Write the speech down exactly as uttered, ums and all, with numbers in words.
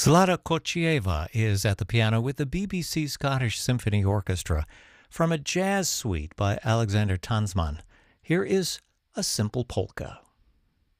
Zlata Kochieva is at the piano with the B B C Scottish Symphony Orchestra from a jazz suite by Alexander Tansman. Here is a simple polka.